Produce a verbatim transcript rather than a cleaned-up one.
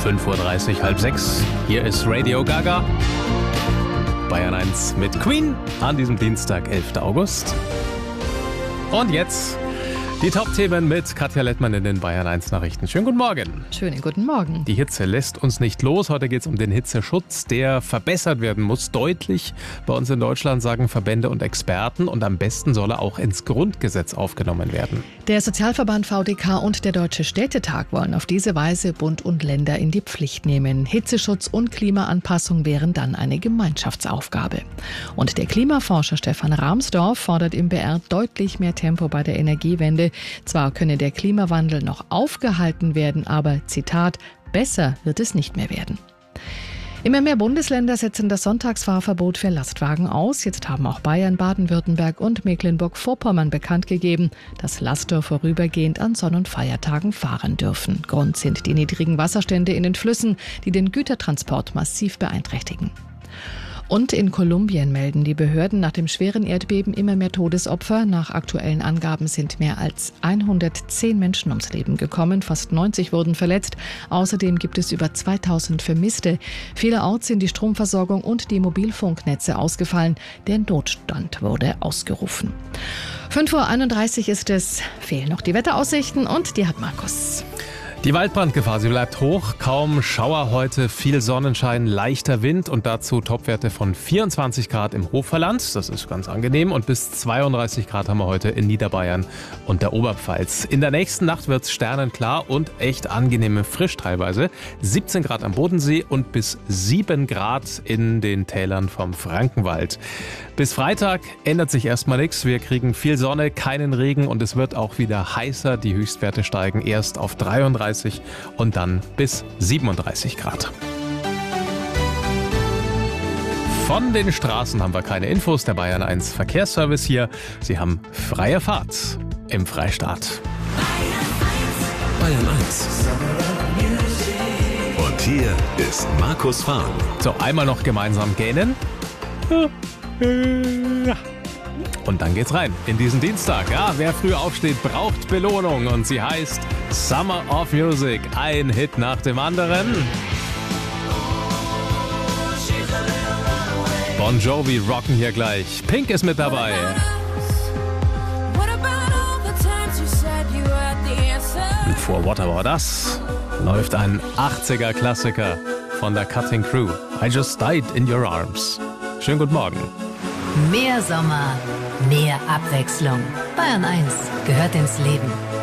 fünf Uhr dreißig, halb sechs. Hier ist Radio Gaga. Bayern eins mit Queen an diesem Dienstag, elften August. Und jetzt die Top-Themen mit Katja Lettmann in den Bayern eins Nachrichten. Schönen guten Morgen. Schönen guten Morgen. Die Hitze lässt uns nicht los. Heute geht es um den Hitzeschutz, der verbessert werden muss. Deutlich bei uns in Deutschland, sagen Verbände und Experten. Und am besten soll er auch ins Grundgesetz aufgenommen werden. Der Sozialverband V D K und der Deutsche Städtetag wollen auf diese Weise Bund und Länder in die Pflicht nehmen. Hitzeschutz und Klimaanpassung wären dann eine Gemeinschaftsaufgabe. Und der Klimaforscher Stefan Rahmsdorf fordert im B R deutlich mehr Tempo bei der Energiewende. Zwar könne der Klimawandel noch aufgehalten werden, aber, Zitat, besser wird es nicht mehr werden. Immer mehr Bundesländer setzen das Sonntagsfahrverbot für Lastwagen aus. Jetzt haben auch Bayern, Baden-Württemberg und Mecklenburg-Vorpommern bekannt gegeben, dass Laster vorübergehend an Sonn- und Feiertagen fahren dürfen. Grund sind die niedrigen Wasserstände in den Flüssen, die den Gütertransport massiv beeinträchtigen. Und in Kolumbien melden die Behörden nach dem schweren Erdbeben immer mehr Todesopfer. Nach aktuellen Angaben sind mehr als hundertzehn Menschen ums Leben gekommen, fast neunzig wurden verletzt. Außerdem gibt es über zweitausend Vermisste. Vielerorts sind die Stromversorgung und die Mobilfunknetze ausgefallen. Der Notstand wurde ausgerufen. fünf Uhr einunddreißig ist es, fehlen noch die Wetteraussichten und die hat Markus. Die Waldbrandgefahr, sie bleibt hoch. Kaum Schauer heute, viel Sonnenschein, leichter Wind und dazu Topwerte von vierundzwanzig Grad im Hochverland. Das ist ganz angenehm. Und bis zweiunddreißig Grad haben wir heute in Niederbayern und der Oberpfalz. In der nächsten Nacht wird es sternenklar und echt angenehm frisch teilweise. siebzehn Grad am Bodensee und bis sieben Grad in den Tälern vom Frankenwald. Bis Freitag ändert sich erstmal nichts. Wir kriegen viel Sonne, keinen Regen und es wird auch wieder heißer. Die Höchstwerte steigen erst auf dreiunddreißig und dann bis siebenunddreißig Grad. Von den Straßen haben wir keine Infos. Der Bayern eins Verkehrsservice hier. Sie haben freie Fahrt im Freistaat. Bayern eins. Und hier ist Markus Fahren. So, einmal noch gemeinsam gähnen. Und dann geht's rein in diesen Dienstag. Ja, wer früh aufsteht, braucht Belohnung. Und sie heißt Summer of Music. Ein Hit nach dem anderen. Bon Jovi rocken hier gleich. Pink ist mit dabei. Und vor What About Us läuft ein achtziger-Klassiker von der Cutting Crew. I Just Died in Your Arms. Schönen guten Morgen. Mehr Sommer, mehr Abwechslung. Bayern eins gehört ins Leben.